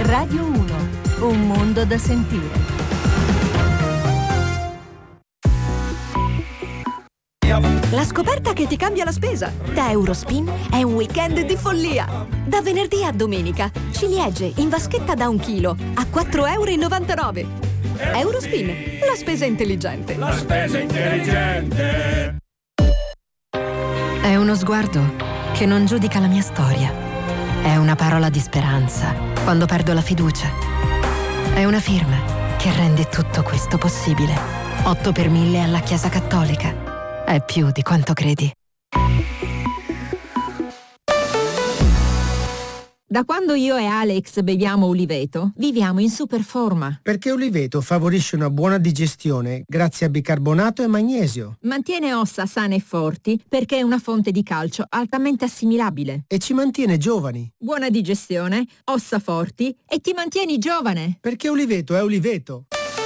Radio 1, un mondo da sentire. La scoperta che ti cambia la spesa. Da Eurospin è un weekend di follia. Da venerdì a domenica, ciliegie in vaschetta da 1 chilo a €4,99. Eurospin, la spesa intelligente. La spesa intelligente. È uno sguardo che non giudica la mia storia. È una parola di speranza quando perdo la fiducia. È una firma che rende tutto questo possibile. 8 per 1000 alla Chiesa Cattolica. È più di quanto credi. Da quando io e Alex beviamo Uliveto, viviamo in super forma. Perché Uliveto favorisce una buona digestione grazie a bicarbonato e magnesio. Mantiene ossa sane e forti perché è una fonte di calcio altamente assimilabile. E ci mantiene giovani. Buona digestione, ossa forti e ti mantieni giovane. Perché Uliveto è Uliveto.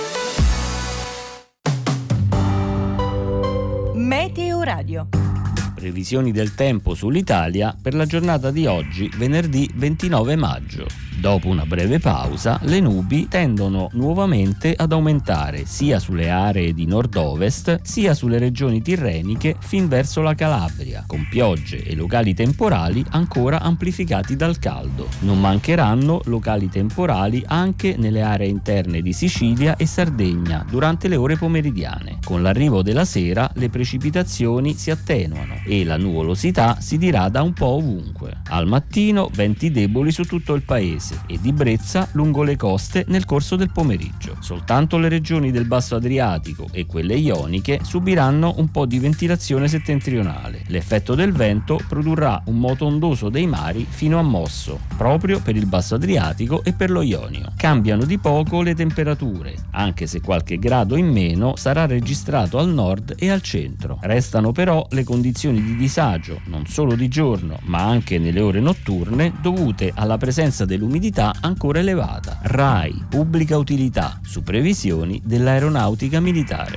Meteo Radio. Previsioni del tempo sull'Italia per la giornata di oggi, venerdì 29 maggio. Dopo una breve pausa, le nubi tendono nuovamente ad aumentare sia sulle aree di nord-ovest, sia sulle regioni tirreniche fin verso la Calabria, con piogge e locali temporali ancora amplificati dal caldo. Non mancheranno locali temporali anche nelle aree interne di Sicilia e Sardegna durante le ore pomeridiane. Con l'arrivo della sera le precipitazioni si attenuano e la nuvolosità si dirada un po' ovunque. Al mattino venti deboli su tutto il paese e di brezza lungo le coste nel corso del pomeriggio. Soltanto le regioni del Basso Adriatico e quelle ioniche subiranno un po' di ventilazione settentrionale. L'effetto del vento produrrà un moto ondoso dei mari fino a mosso, proprio per il Basso Adriatico e per lo Ionio. Cambiano di poco le temperature, anche se qualche grado in meno sarà registrato al nord e al centro. Restano però le condizioni di disagio, non solo di giorno, ma anche nelle ore notturne, dovute alla presenza dell'umidità ancora elevata. RAI, pubblica utilità, su previsioni dell'aeronautica militare.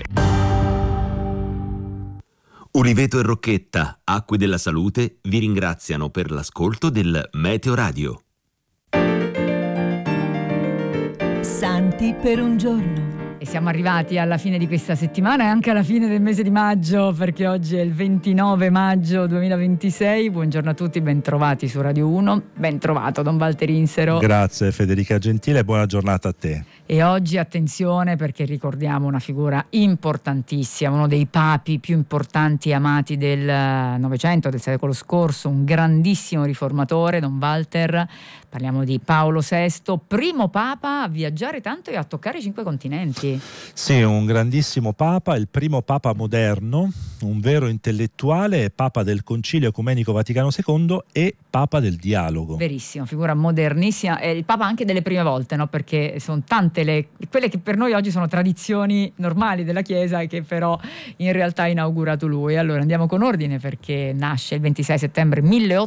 Uliveto e Rocchetta, Acque della Salute, vi ringraziano per l'ascolto del Meteo Radio. Santi per un giorno. E siamo arrivati alla fine di questa settimana e anche alla fine del mese di maggio, perché oggi è il 29 maggio 2026. Buongiorno a tutti, ben trovati su Radio 1. Ben trovato Don Valtteri Insero. Grazie Federica Gentile e buona giornata a te. E oggi attenzione, perché ricordiamo una figura importantissima, uno dei papi più importanti e amati del Novecento, del secolo scorso, un grandissimo riformatore, Don Walter. Parliamo di Paolo VI, primo papa a viaggiare tanto e a toccare 5 continenti. Sì, un grandissimo papa, il primo papa moderno, un vero intellettuale, papa del Concilio Ecumenico Vaticano II e papa del dialogo. Verissimo, figura modernissima, è il papa anche delle prime volte, no? Perché sono tante quelle che per noi oggi sono tradizioni normali della Chiesa e che però in realtà ha inaugurato lui. Allora andiamo con ordine, perché nasce il 26 settembre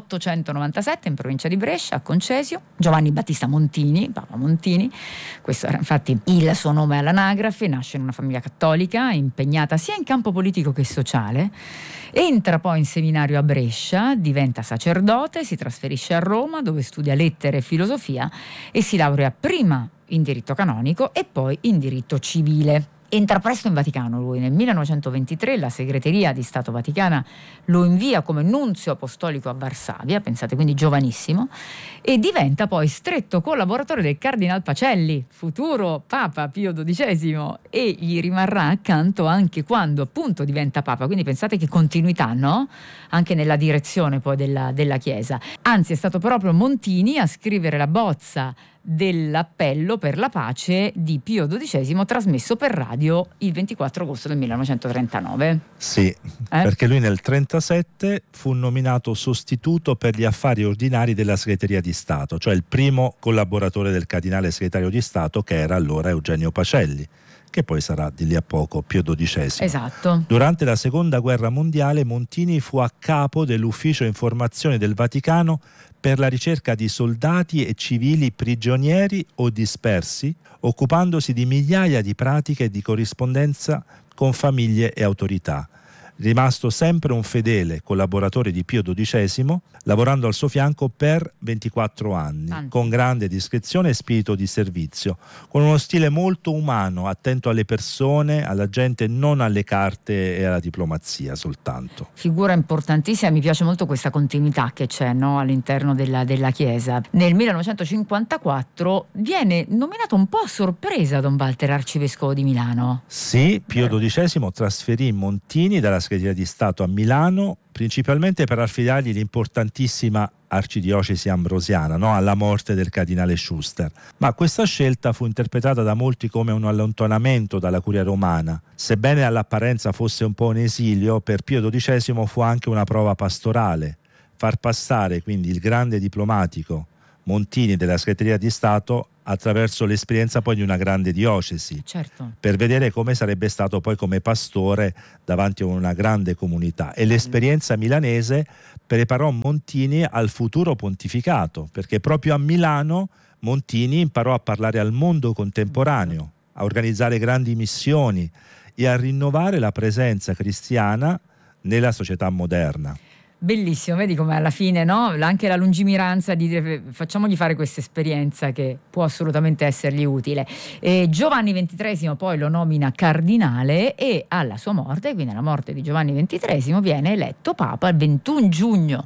1897 in provincia di Brescia, a Concesio. Giovanni Battista Montini, Papa Montini, questo era infatti il suo nome all'anagrafe. Nasce in una famiglia cattolica impegnata sia in campo politico che sociale, entra poi in seminario a Brescia, diventa sacerdote, si trasferisce a Roma dove studia lettere e filosofia e si laurea prima in diritto canonico e poi in diritto civile. Entra presto in Vaticano lui. Nel 1923 la segreteria di Stato Vaticana lo invia come nunzio apostolico a Varsavia, pensate, quindi giovanissimo, e diventa poi stretto collaboratore del Cardinal Pacelli, futuro Papa Pio XII, e gli rimarrà accanto anche quando appunto diventa Papa, quindi pensate che continuità, no? Anche nella direzione poi della Chiesa. Anzi, è stato proprio Montini a scrivere la bozza dell'appello per la pace di Pio XII, trasmesso per radio il 24 agosto del 1939. Sì, perché lui nel 1937 fu nominato sostituto per gli affari ordinari della segreteria di Stato, cioè il primo collaboratore del cardinale segretario di Stato, che era allora Eugenio Pacelli, che poi sarà di lì a poco Pio XII. Esatto. Durante la Seconda Guerra Mondiale Montini fu a capo dell'ufficio informazione del Vaticano per la ricerca di soldati e civili prigionieri o dispersi, occupandosi di migliaia di pratiche di corrispondenza con famiglie e autorità. rimasto sempre un fedele collaboratore di Pio XII, lavorando al suo fianco per 24 anni, con grande discrezione e spirito di servizio, con uno stile molto umano, attento alle persone, alla gente, non alle carte e alla diplomazia soltanto. Figura importantissima, mi piace molto questa continuità che c'è, no, all'interno della Chiesa. Nel 1954 viene nominato un po' a sorpresa Don Walter arcivescovo di Milano. Sì, Pio XII trasferì Montini dalla Segreteria di Stato a Milano principalmente per affidargli l'importantissima arcidiocesi ambrosiana, no? Alla morte del cardinale Schuster. Ma questa scelta fu interpretata da molti come un allontanamento dalla curia romana. Sebbene all'apparenza fosse un po' un esilio, per Pio XII fu anche una prova pastorale. Far passare quindi il grande diplomatico Montini della Segreteria di Stato attraverso l'esperienza poi di una grande diocesi, certo, per vedere come sarebbe stato poi come pastore davanti a una grande comunità. E l'esperienza milanese preparò Montini al futuro pontificato, perché proprio a Milano Montini imparò a parlare al mondo contemporaneo, a organizzare grandi missioni e a rinnovare la presenza cristiana nella società moderna. Bellissimo, vedi come alla fine, no? Anche la lungimiranza di dire facciamogli fare questa esperienza che può assolutamente essergli utile. E Giovanni XXIII poi lo nomina cardinale e alla sua morte, quindi alla morte di Giovanni XXIII, viene eletto Papa il 21 giugno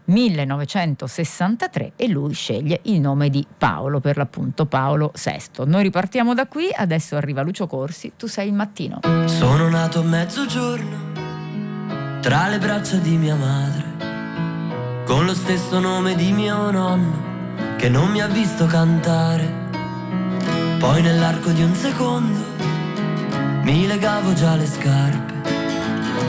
1963 e lui sceglie il nome di Paolo, per l'appunto Paolo VI. Noi ripartiamo da qui, adesso arriva Lucio Corsi, Tu sei il mattino. Sono nato a mezzogiorno tra le braccia di mia madre, con lo stesso nome di mio nonno che non mi ha visto cantare. Poi nell'arco di un secondo mi legavo già le scarpe